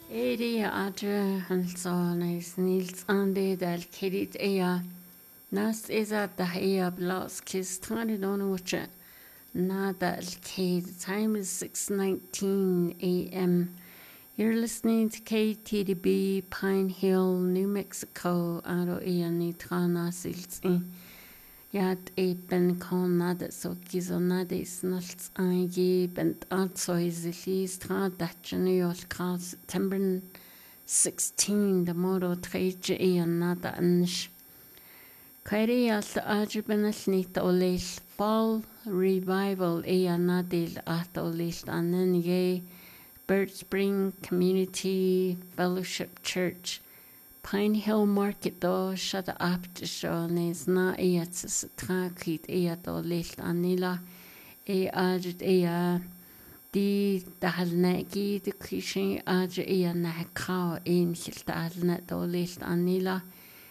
Eri adre hanson is Nils ande dal kedit ea. Nas isa da ea blos kis tani don watcha. Na dal ked. Time is 6:19 a.m. You're listening to KTDB Pine Hill, New Mexico. Aro ea ni trana sils in. Yat e ben kon nada so gizo nada is nalts angi bent also is the least hard that January September 16 the moro treje e nada ansh. Kairi al ajiben snit olil fall revival e nadil at olil anen ye Bird Spring Community Fellowship Church. Pine Hill Market do shada apt shones na eats trakit eat o licht anila ajit di dahalnegi de kishin ajit na kao in hiltalna do licht anila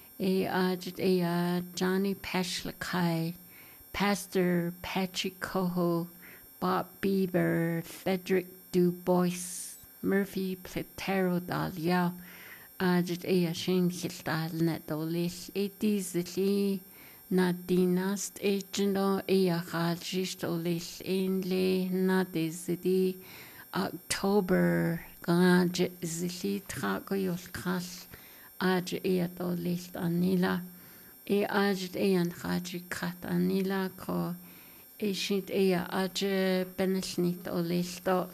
ajit Johnny Pashlakai, Pastor Patrick Coho, Bob Bieber, Frederick Du Bois, Murphy Platero Dal Yao. Ajit shin hiltal net dolis zili na dinast agendo hajist olis inle na dizidi October gaj zili trago yol kras ajit dolis anila ajit an haji kat anila ko shit ajit benesnit olis do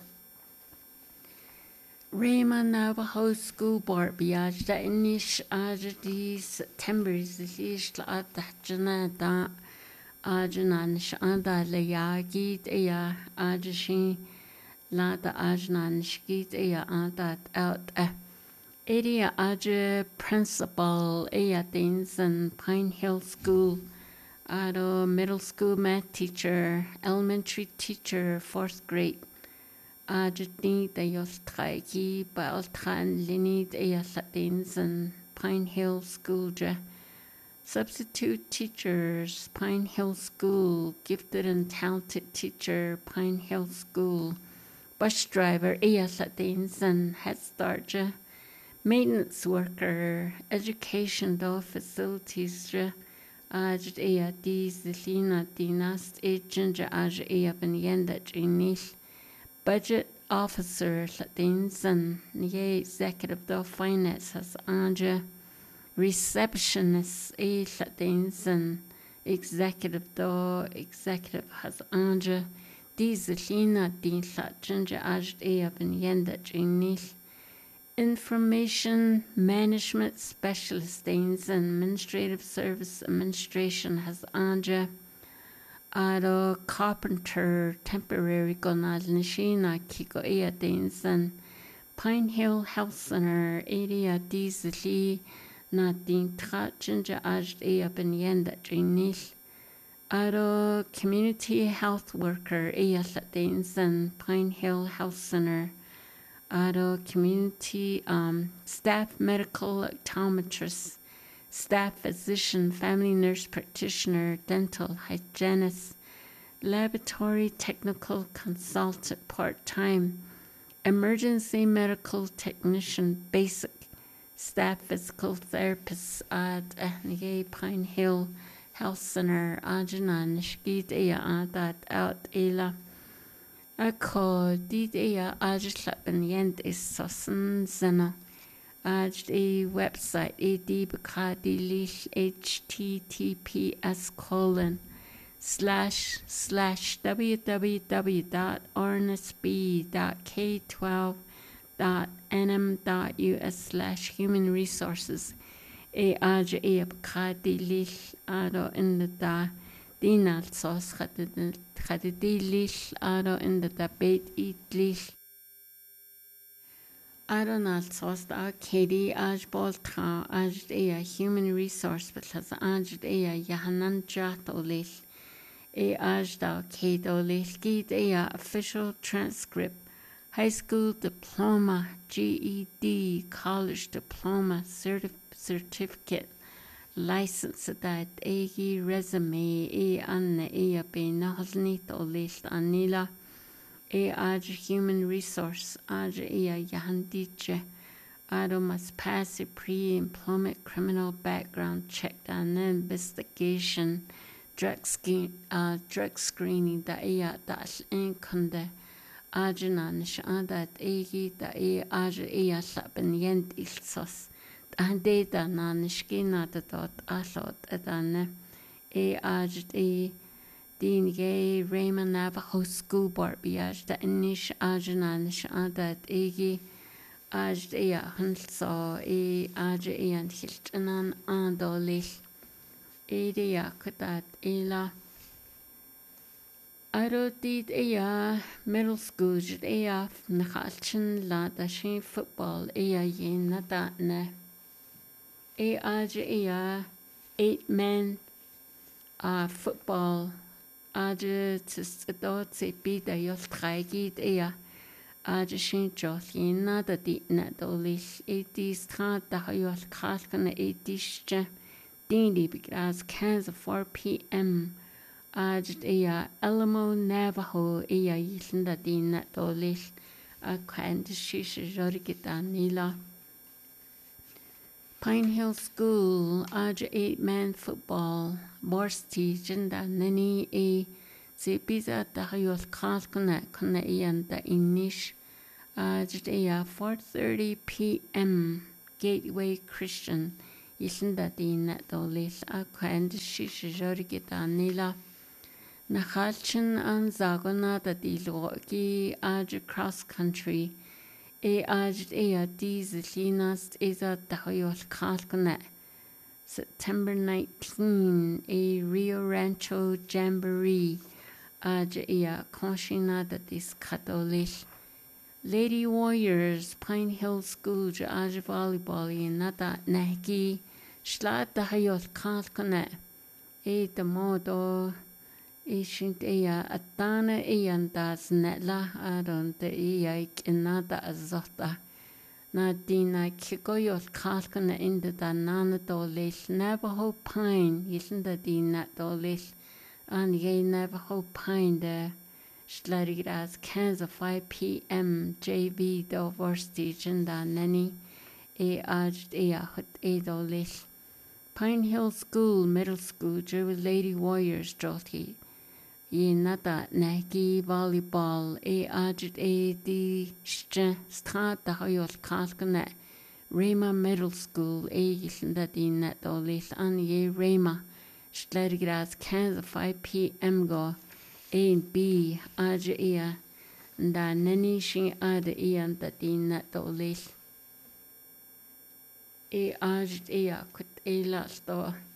Raymond Navajo School Board biaj da inish ajadi September zilish la adjana da ajanan shanda le yagid ajashin la da ajanan shgid adat out area aj principal things and Pine Hill School ado middle school math teacher, elementary teacher, 4th grade. Ajitni de Yostraiki Baltran Linid Easatins and Pine Hill School Substitute teachers, Pine Hill School, gifted and talented teacher, Pine Hill School, bus driver Easatins and Head Start maintenance worker, education do facilities Ajit Zilina Dinast agent Aj Ben Yenda Jinish. Budget officer Latinson, ye executive do finance has anja receptionist Latinson, executive has anja Dizalina din Latjanja aj ben yenda jinil information management specialist and administrative service administration has anja Ado carpenter temporary gonal nishina kiko dinsan Pine Hill Health Center area dizli na din trachinja aj ben yenda jinil Ado community health worker dinsan Pine Hill Health Center Ado community staff medical optometrist staff physician, family nurse practitioner, dental hygienist, laboratory technical consultant part-time, emergency medical technician basic, staff physical therapist at Pine Hill Health Center, Ajanan, Shgid adat out ela. Ako did ajislapen yend is sosen zena. The website edibakadilish https://www.ornsb.k12.nm.us/human resources bakadilish ado in the da dinal sos khadidilish ado in the debate idlish Adonal sosta Katie Ajboltra Ajd human resource but has Ajd Yahanan Jat Olish Ajda Kate Olish Gid official transcript high school diploma GED college diploma certificate license that resume Anna be Nahalnit Olish Anila Aj human resource aj yahandije Ado must pass a pre-employment criminal background check and investigation drug screening da iya dal in kunde ajunan shadat egi da aju iya saben yent ilsos ande da nan skina da dot alot adane aju din gay Raymond Navajo School Board biaj da inish ajunan shadat egi aju iya hanso aju iya hiltanan andolil Edia kudat ela Arodid ea middle school jid ea nachalchin la da shin football ea yin na da ne aj ea 8-man football aj tis dot se bida yol traigid ea aj shin jol yin na da di na dolis etis tra da yol kalkana etisje Dindi because cans of 4 p.m. Ajt ea Alamo Navajo ea yisnda dina dolis a kwand shisha jorgita nila. Pine Hill School aj 8-man football borsti jinda nani se biza da yol kalkuna kuna ian da inish ajt ea 4:30 p.m. Gateway Christian Yisnda dina dolis a kwand shisha jorgita nila. Nachalchin an zagona da dilogi aj cross country aj dieselinas eza dahayol kalkana September 19 Rio Rancho Jamboree aj konshina da dis katolis Lady Warriors Pine Hill School aj volleyball nada nahgi shla dahayol kalkana da modo Ishint atana das netla aron de inada azota. Nadina kikoyol kalkana inda da nana dolis Navajo Pine yisnda dina dolis an ye Navajo Pine de shlarigas Kansas 5 p.m. JV diversity jinda nani aj hut dolis. Pine Hill School Middle School with Lady Warriors jolti. Nada nagi volleyball ajit di stra da hoyol kalkana Rema Middle School yisnda dina dolis an ye Rema shlerigas Kansas 5 p.m. go B aj da nani shin ada ian da dina dolis ajit kut ela sto